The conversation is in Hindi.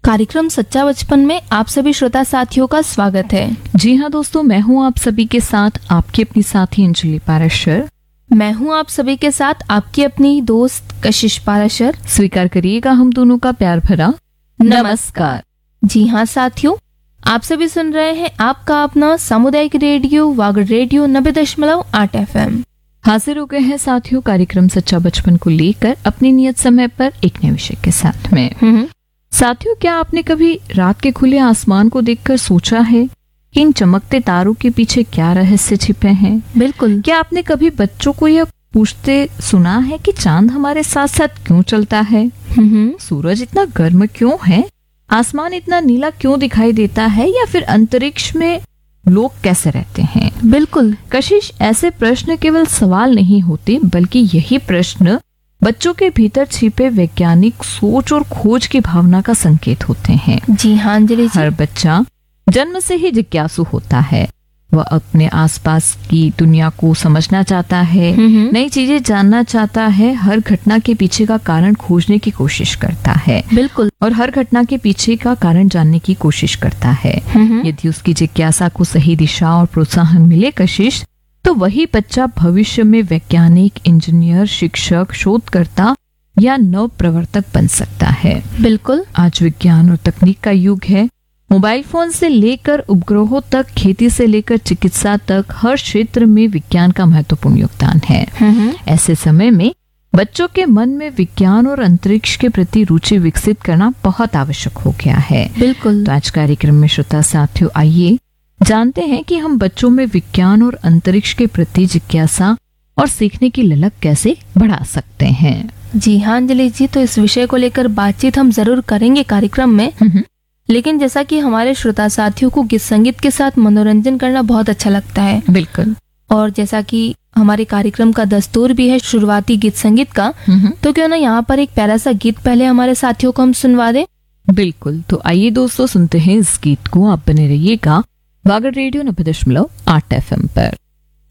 कार्यक्रम सच्चा बचपन में आप सभी श्रोता साथियों का स्वागत है। जी हाँ दोस्तों, मैं हूँ आप सभी के साथ आपकी अपनी साथी अंजलि पाराशर। मैं हूँ आप सभी के साथ आपकी अपनी दोस्त कशिश पाराशर। स्वीकार करिएगा हम दोनों का प्यार भरा नमस्कार। जी हाँ साथियों, आप सभी सुन रहे हैं आपका अपना सामुदायिक रेडियो वागड़ रेडियो 90.8 FM। हाजिर हो गए हैं साथियों कार्यक्रम सच्चा बचपन को लेकर अपनी नियत समय पर एक नए विषय के साथ में। साथियों, क्या आपने कभी रात के खुले आसमान को देखकर सोचा है कि इन चमकते तारों के पीछे क्या रहस्य छिपे हैं? बिल्कुल। क्या आपने कभी बच्चों को यह पूछते सुना है कि चांद हमारे साथ साथ क्यों चलता है? सूरज इतना गर्म क्यों है? आसमान इतना नीला क्यों दिखाई देता है? या फिर अंतरिक्ष में लोग कैसे रहते हैं? बिल्कुल कशिश, ऐसे प्रश्न केवल सवाल नहीं होते, बल्कि यही प्रश्न बच्चों के भीतर छिपे वैज्ञानिक सोच और खोज की भावना का संकेत होते हैं। जी हाँ अंजलि जी। हर बच्चा जन्म से ही जिज्ञासु होता है। वह अपने आसपास की दुनिया को समझना चाहता है, नई चीजें जानना चाहता है, हर घटना के पीछे का कारण खोजने की कोशिश करता है। बिल्कुल। और हर घटना के पीछे का कारण जानने की कोशिश करता है। यदि उसकी जिज्ञासा को सही दिशा और प्रोत्साहन मिले कशिश, तो वही बच्चा भविष्य में वैज्ञानिक, इंजीनियर, शिक्षक, शोधकर्ता या नव प्रवर्तक बन सकता है। बिल्कुल। आज विज्ञान और तकनीक का युग है। मोबाइल फोन से लेकर उपग्रहों तक, खेती से लेकर चिकित्सा तक, हर क्षेत्र में विज्ञान का महत्वपूर्ण योगदान है। ऐसे समय में बच्चों के मन में विज्ञान और अंतरिक्ष के प्रति रुचि विकसित करना बहुत आवश्यक हो गया है। बिल्कुल। तो आज कार्यक्रम में श्रोता साथियों, आइए जानते हैं कि हम बच्चों में विज्ञान और अंतरिक्ष के प्रति जिज्ञासा और सीखने की ललक कैसे बढ़ा सकते हैं। जी हाँ अंजलि जी, तो इस विषय को लेकर बातचीत हम जरूर करेंगे कार्यक्रम में। लेकिन जैसा कि हमारे श्रोता साथियों को गीत संगीत के साथ मनोरंजन करना बहुत अच्छा लगता है। बिल्कुल। और जैसा कि हमारे कार्यक्रम का दस्तूर भी है शुरुआती गीत संगीत का, तो क्यों ना यहाँ पर एक प्यारा सा गीत पहले हमारे साथियों को हम सुनवा दें। बिल्कुल। तो आइए दोस्तों, सुनते हैं इस गीत को। आप बने रहिएगा वागड़ रेडियो 90.8 FM पर।